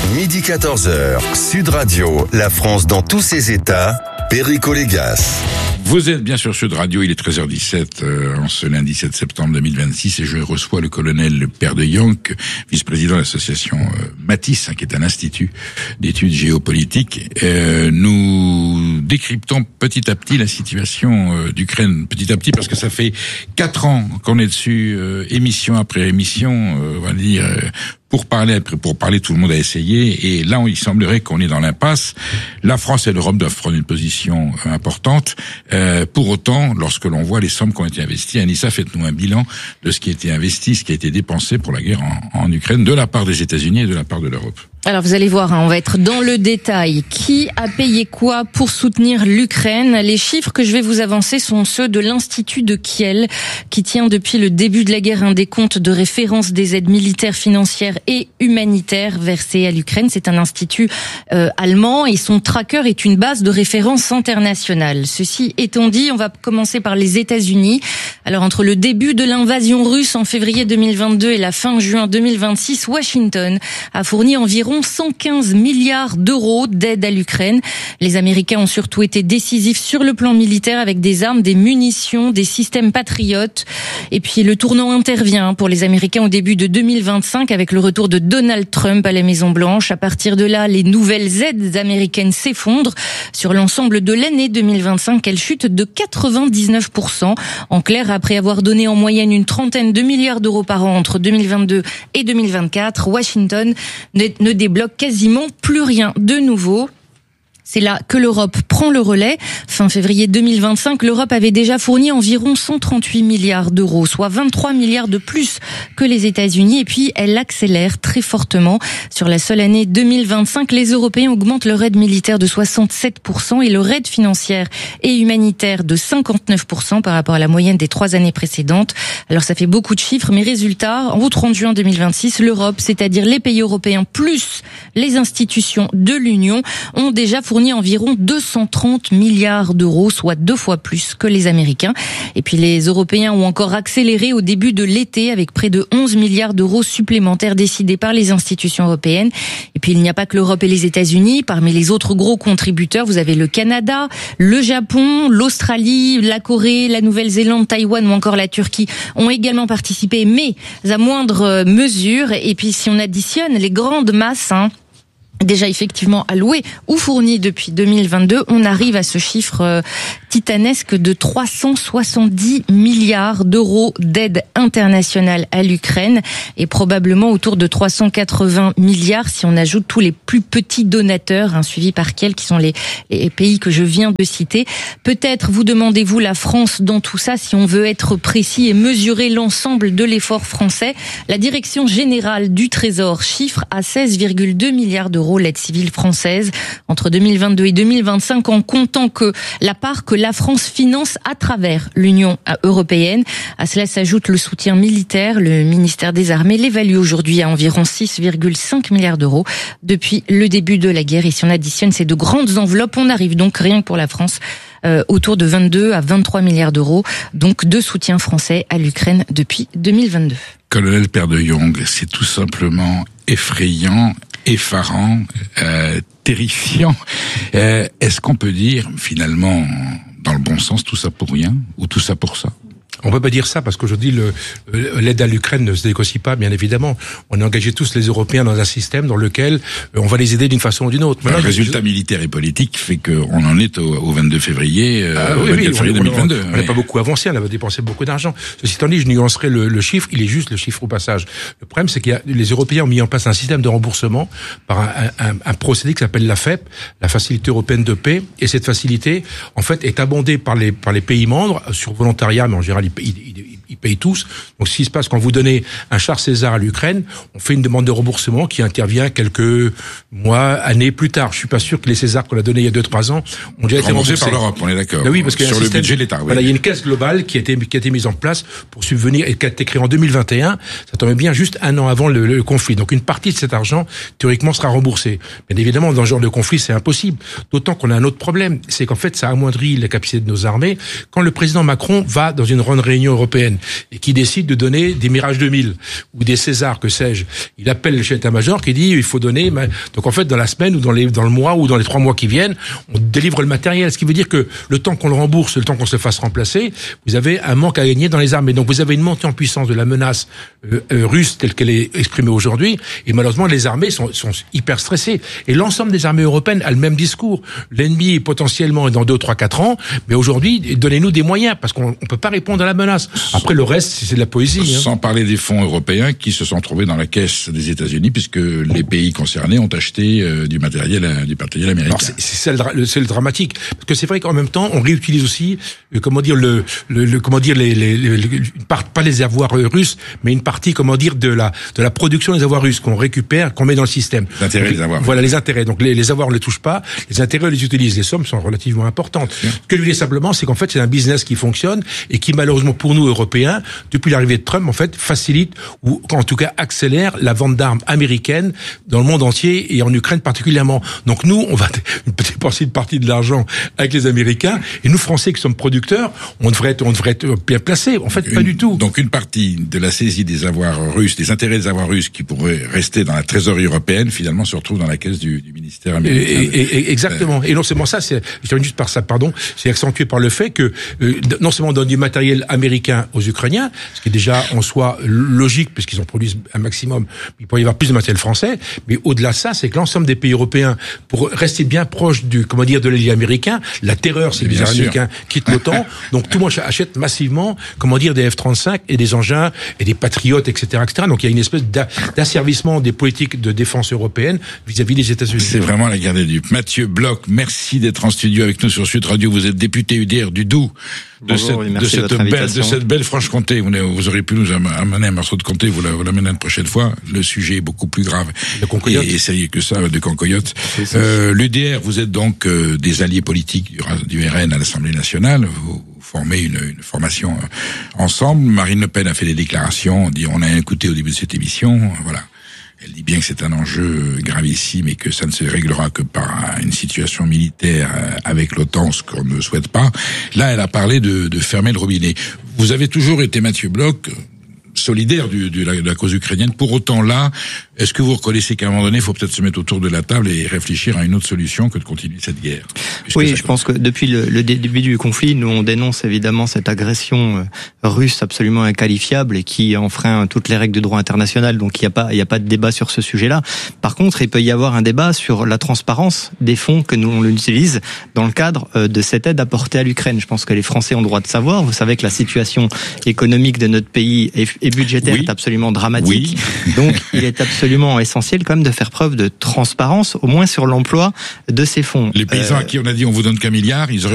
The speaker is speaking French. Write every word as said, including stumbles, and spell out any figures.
midi quatorze heures, Sud Radio, la France dans tous ses états, Perico Légas. Vous êtes bien sur Sud Radio, il est treize heures dix-sept euh, en ce lundi sept septembre deux mille vingt-six et je reçois le colonel Père de Jonck, vice-président de l'association euh, Matisse, hein, qui est un institut d'études géopolitiques. Euh, nous décryptons petit à petit la situation euh, d'Ukraine, petit à petit parce que ça fait quatre ans qu'on est dessus, euh, émission après émission, euh, on va dire... Euh, Pour parler, pour parler, tout le monde a essayé, et là, il semblerait qu'on est dans l'impasse. La France et l'Europe doivent prendre une position importante. Euh, pour autant, lorsque l'on voit les sommes qui ont été investies, Anissa, faites-nous un bilan de ce qui a été investi, ce qui a été dépensé pour la guerre en, en Ukraine, de la part des États-Unis et de la part de l'Europe. Alors vous allez voir, hein, on va être dans le détail. Qui a payé quoi pour soutenir l'Ukraine? Les chiffres que je vais vous avancer sont ceux de l'Institut de Kiel, qui tient depuis le début de la guerre un décompte de référence des aides militaires, financières et humanitaires versées à l'Ukraine. C'est un institut euh, allemand et son tracker est une base de référence internationale. Ceci étant dit, on va commencer par les États-Unis. Alors entre le début de l'invasion russe en février deux mille vingt-deux et la fin juin deux mille vingt-six, Washington a fourni environ cent quinze milliards d'euros d'aide à l'Ukraine. Les Américains ont surtout été décisifs sur le plan militaire avec des armes, des munitions, des systèmes patriotes. Et puis le tournant intervient pour les Américains au début de deux mille vingt-cinq avec le retour de Donald Trump à la Maison-Blanche. À partir de là, les nouvelles aides américaines s'effondrent. Sur l'ensemble de l'année deux mille vingt-cinq, elles chutent de quatre-vingt-dix-neuf pour cent. En clair, après avoir donné en moyenne une trentaine de milliards d'euros par an entre deux mille vingt-deux et deux mille vingt-quatre, Washington ne, ne débloque quasiment plus rien de nouveau. C'est là que l'Europe prend le relais. Fin février deux mille vingt-cinq, l'Europe avait déjà fourni environ cent trente-huit milliards d'euros, soit vingt-trois milliards de plus que les États-Unis. Et puis, elle accélère très fortement. Sur la seule année deux mille vingt-cinq, les Européens augmentent leur aide militaire de soixante-sept pour cent et leur aide financière et humanitaire de cinquante-neuf pour cent par rapport à la moyenne des trois années précédentes. Alors, ça fait beaucoup de chiffres, mais résultat, au trente juin deux mille vingt-six, l'Europe, c'est-à-dire les pays européens plus les institutions de l'Union, ont déjà fourni environ deux cent trente milliards d'euros, soit deux fois plus que les Américains. Et puis les Européens ont encore accéléré au début de l'été avec près de onze milliards d'euros supplémentaires décidés par les institutions européennes. Et puis il n'y a pas que l'Europe et les États-Unis. Parmi les autres gros contributeurs, vous avez le Canada, le Japon, l'Australie, la Corée, la Nouvelle-Zélande, Taïwan ou encore la Turquie ont également participé, mais à moindre mesure. Et puis si on additionne les grandes masses, hein, déjà effectivement alloué ou fourni depuis deux mille vingt-deux, on arrive à ce chiffre euh, titanesque de trois cent soixante-dix milliards d'euros d'aide internationale à l'Ukraine et probablement autour de trois cent quatre-vingts milliards si on ajoute tous les plus petits donateurs, hein, suivis par quels qui sont les, les pays que je viens de citer. Peut-être vous demandez-vous la France dans tout ça, si on veut être précis et mesurer l'ensemble de l'effort français. La Direction générale du Trésor chiffre à seize virgule deux milliards d'euros l'aide civile française entre deux mille vingt-deux et deux mille vingt-cinq, en comptant que la part que la France finance à travers l'Union européenne. À cela s'ajoute le soutien militaire. Le ministère des Armées l'évalue aujourd'hui à environ six virgule cinq milliards d'euros depuis le début de la guerre. Et si on additionne ces deux grandes enveloppes, on arrive donc rien que pour la France euh, autour de vingt-deux à vingt-trois milliards d'euros, donc de soutien français à l'Ukraine depuis deux mille vingt-deux. Colonel Père de Jonck, c'est tout simplement effrayant, effarant, euh, terrifiant. Euh, est-ce qu'on peut dire, finalement, dans le bon sens, tout ça pour rien, ou tout ça pour ça? On peut pas dire ça parce qu'aujourd'hui le, l'aide à l'Ukraine ne se négocie pas, bien évidemment. On a engagé tous les Européens dans un système dans lequel on va les aider d'une façon ou d'une autre. Maintenant, le résultat je... militaire et politique fait qu'on en est au, au vingt-deux février, euh, ah, au oui, vingt-quatre oui, février on, deux mille vingt-deux. On n'a pas beaucoup avancé, on avait dépensé beaucoup d'argent. Ceci étant dit, je nuancerai le, le chiffre, il est juste le chiffre au passage. Le problème, c'est qu'il y a, les Européens ont mis en place un système de remboursement par un, un, un procédé qui s'appelle la F E P, la Facilité Européenne de Paix, et cette facilité, en fait, est abondée par les, par les pays membres sur volontariat, mais en général, ils, ils, ils, ils payent tous. Donc, ce qui se passe quand vous donnez un char César à l'Ukraine, on fait une demande de remboursement qui intervient quelques mois, années plus tard. Je suis pas sûr que les Césars qu'on a donnés il y a deux, trois ans ont déjà été remboursés par l'Europe, on est d'accord. Ben oui, parce qu'il y a sur un le système, budget de l'État. Oui. Voilà, il y a une caisse globale qui a été qui a été mise en place pour subvenir et qui a été créée en deux mille vingt et un. Ça tombe bien juste un an avant le, le conflit. Donc, une partie de cet argent théoriquement sera remboursée. Bien évidemment, dans ce genre de conflit, c'est impossible. D'autant qu'on a un autre problème, c'est qu'en fait, ça amoindrit la capacité de nos armées. Quand le président Macron va dans une grande réunion européenne, européenne et qui décide de donner des Mirage deux mille ou des César, que sais-je, il appelle le chef d'état-major qui dit il faut donner. Donc en fait, dans la semaine ou dans les dans le mois ou dans les trois mois qui viennent, on délivre le matériel. Ce qui veut dire que le temps qu'on le rembourse, le temps qu'on se fasse remplacer, vous avez un manque à gagner dans les armées. Donc vous avez une montée en puissance de la menace euh, euh, russe telle qu'elle est exprimée aujourd'hui. Et malheureusement, les armées sont, sont hyper stressées. Et l'ensemble des armées européennes a le même discours. L'ennemi est potentiellement dans deux, trois, quatre ans, mais aujourd'hui, donnez-nous des moyens parce qu'on ne peut pas répondre à la menace. Après, le reste, c'est de la poésie. Sans hein. parler des fonds européens qui se sont trouvés dans la caisse des États-Unis puisque les pays concernés ont acheté euh, du matériel, euh, du matériel américain. Alors c'est, c'est, le, dra- c'est le dramatique parce que c'est vrai qu'en même temps, on réutilise aussi, euh, comment dire, le, le, le comment dire, les, les, les, les une part, pas les avoirs euh, russes, mais une partie, comment dire, de la de la production des avoirs russes qu'on récupère, qu'on met dans le système. Les intérêts des avoirs. Voilà les intérêts. Donc les, les avoirs on les touche pas, les intérêts on les utilise. Les sommes sont relativement importantes. Bien. Ce que je veux dire simplement, c'est qu'en fait c'est un business qui fonctionne et qui malheureusement pour nous Européens, depuis l'arrivée de Trump, en fait facilite ou en tout cas accélère la vente d'armes américaines dans le monde entier et en Ukraine particulièrement. Donc nous, on va dépenser une partie de l'argent avec les Américains et nous Français qui sommes producteurs, on devrait être, on devrait être bien placés. En fait, une, pas du tout. Donc une partie de la saisie des avoirs russes, des intérêts des avoirs russes qui pourraient rester dans la trésorerie européenne, finalement se retrouve dans la caisse du, du ministère américain. Et, et, et, exactement. Et non seulement ça, c'est, je termine juste par ça, pardon, c'est accentué par le fait que euh, non seulement on donne du matériel américain aux Ukrainiens, ce qui est déjà en soi logique puisqu'ils en produisent un maximum, il pourrait y avoir plus de matériel français, mais au-delà de ça, c'est que l'ensemble des pays européens, pour rester bien proche du, comment dire, de l'allié américain, la terreur, c'est que les Américains quittent l'OTAN, donc tout le monde achète massivement, comment dire, des F trente-cinq et des engins et des patriotes, et cetera, et cetera. Donc il y a une espèce d'asservissement des politiques de défense européenne vis-à-vis des États-Unis. C'est vraiment la guerre des dupes. Mathieu Bloch, merci d'être en studio avec nous sur Sud Radio. Vous êtes député U D R du Doubs. De Bonjour, cette, de cette belle, de cette belle Franche-Comté. Vous, vous aurez pu nous amener un morceau de comté, vous, la, vous l'amenez une prochaine fois. Le sujet est beaucoup plus grave et, et sérieux que ça, de Concoyote. Euh, L'U D R, vous êtes donc euh, des alliés politiques du, du R N à l'Assemblée nationale. Vous, vous formez une, une formation euh, ensemble. Marine Le Pen a fait des déclarations. On dit, on a écouté au début de cette émission. Voilà. Elle dit bien que c'est un enjeu gravissime et que ça ne se réglera que par une situation militaire avec l'OTAN, ce qu'on ne souhaite pas. Là, elle a parlé de, de fermer le robinet. Vous avez toujours été, Mathieu Bloch, solidaire du, de, la, de la cause ukrainienne. Pour autant, là, est-ce que vous reconnaissez qu'à un moment donné, il faut peut-être se mettre autour de la table et réfléchir à une autre solution que de continuer cette guerre? Oui, je pense que depuis le, le début du conflit, nous on dénonce évidemment cette agression russe absolument inqualifiable et qui enfreint toutes les règles du droit international. Donc il n'y a pas, il n'y a pas de débat sur ce sujet-là. Par contre, il peut y avoir un débat sur la transparence des fonds que nous on utilise dans le cadre de cette aide apportée à l'Ukraine. Je pense que les Français ont le droit de savoir. Vous savez que la situation économique de notre pays et budgétaire oui. est absolument dramatique. Oui. Donc il est absolument essentiel quand même de faire preuve de transparence, au moins sur l'emploi de ces fonds. Les paysans euh, à qui on a dit on vous donne qu'un milliard, ils auraient